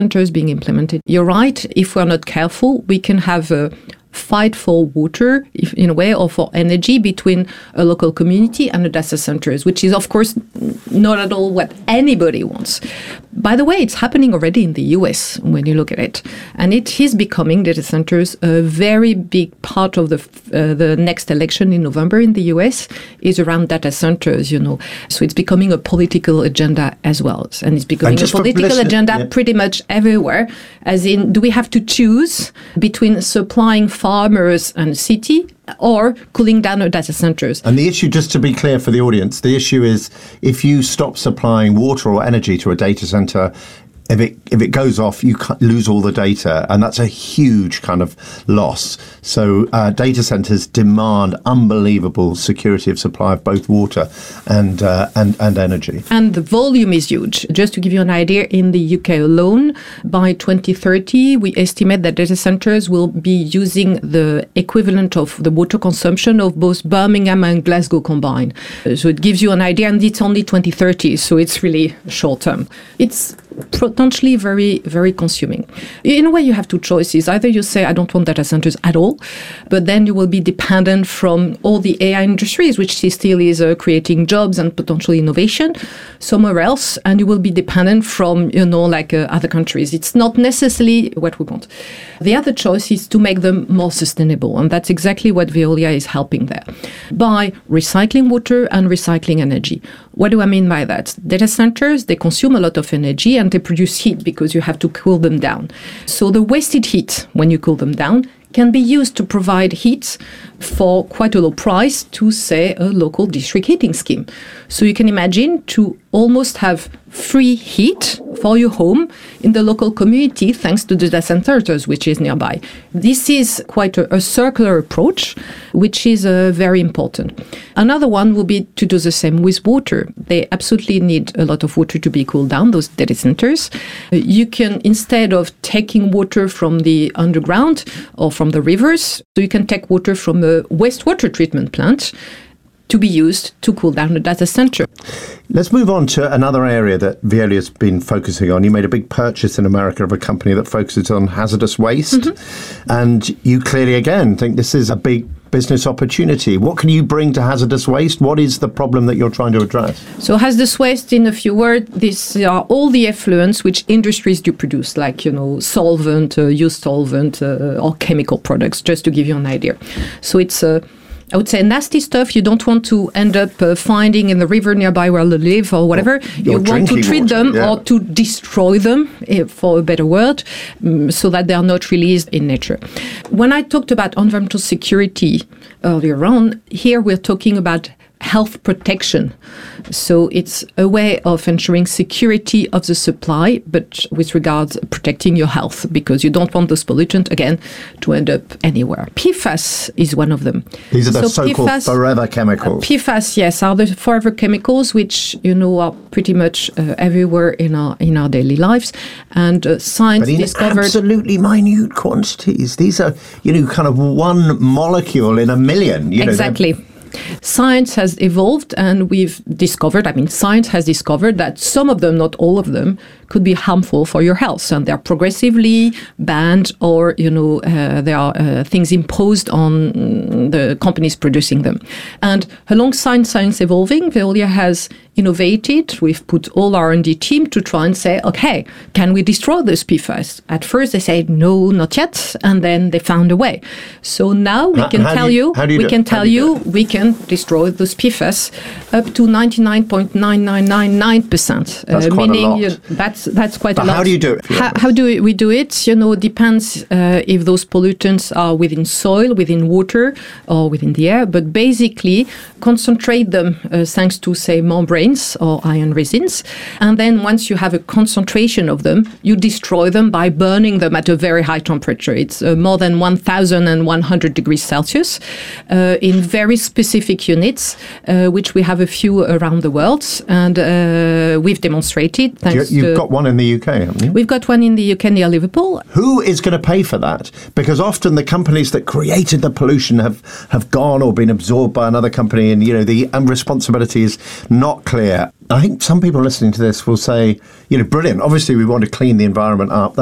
centers being implemented. You're right, if we're not careful, we can have a fight for water, in a way, or for energy between a local community and the data centers, which is, of course, not at all what anybody wants. By the way, it's happening already in the US when you look at it. And it is becoming, data centers, a very big part of the next election in November in the US is around data centers, So it's becoming a political agenda as well. And it's becoming a political agenda pretty much everywhere. As in, do we have to choose between supplying farmers and city or cooling down our data centers? And the issue, just to be clear for the audience, the issue is if you stop supplying water or energy to a data center, if it goes off, you lose all the data, and that's a huge kind of loss. So data centers demand unbelievable security of supply of both water and energy. And the volume is huge. Just to give you an idea, in the UK alone, by 2030, we estimate that data centers will be using the equivalent of the water consumption of both Birmingham and Glasgow combined. So it gives you an idea, and it's only 2030, so it's really short term. It's potentially very, very consuming. In a way, you have two choices. Either you say, I don't want data centers at all, but then you will be dependent from all the AI industries, which still is creating jobs and potential innovation somewhere else, and you will be dependent from, other countries. It's not necessarily what we want. The other choice is to make them more sustainable, and that's exactly what Veolia is helping there, by recycling water and recycling energy. What do I mean by that? Data centers, they consume a lot of energy and they produce heat because you have to cool them down. So the wasted heat, when you cool them down, can be used to provide heat for quite a low price to, say, a local district heating scheme. So you can imagine to almost have free heat for your home in the local community thanks to the data centers, which is nearby. This is quite a circular approach, which is very important. Another one will be to do the same with water. They absolutely need a lot of water to be cooled down, those data centers. You can, instead of taking water from the underground or from the rivers, so you can take water from a wastewater treatment plant to be used to cool down the data center. Let's move on to another area that Veolia's been focusing on. You made a big purchase in America of a company that focuses on hazardous waste. Mm-hmm. And you clearly, again, think this is a big business opportunity. What can you bring to hazardous waste? What is the problem that you're trying to address? So hazardous waste, in a few words, these are all the effluents which industries do produce, like, solvent, used solvent, or chemical products, just to give you an idea. So it's I would say nasty stuff you don't want to end up finding in the river nearby where you live or whatever. You want to treat them or to destroy them, for a better word, so that they are not released in nature. When I talked about environmental security earlier on, here we're talking about health protection. So it's a way of ensuring security of the supply, but with regards protecting your health, because you don't want those pollutants, again, to end up anywhere. PFAS is one of them. These are the so-called PFAS, forever chemicals. PFAS, yes, are the forever chemicals, which, are pretty much everywhere in our daily lives. And science discovered... absolutely minute quantities. These are, kind of one molecule in a million. Exactly. Science has evolved, and science has discovered that some of them, not all of them, could be harmful for your health, and they're progressively banned, or there are things imposed on the companies producing them. And alongside science evolving, Veolia has innovated. We've put all our R&D team to try and say, okay, can we destroy those PFAS? At first they said no, not yet, and then they found a way. So now we can tell you we can destroy those PFAS up to 99.9999%. That's quite a lot. That's quite a lot. How do you do it? How do we do it? It depends if those pollutants are within soil, within water, or within the air. But basically, concentrate them thanks to, say, membranes or iron resins. And then once you have a concentration of them, you destroy them by burning them at a very high temperature. It's more than 1,100 degrees Celsius in very specific units, which we have a few around the world. And we've demonstrated. You've got one in the UK, haven't you? We've got one in the UK near Liverpool. Who is going to pay for that? Because often the companies that created the pollution have gone or been absorbed by another company, and the responsibility is not clear. I think some people listening to this will say, brilliant. Obviously, we want to clean the environment up.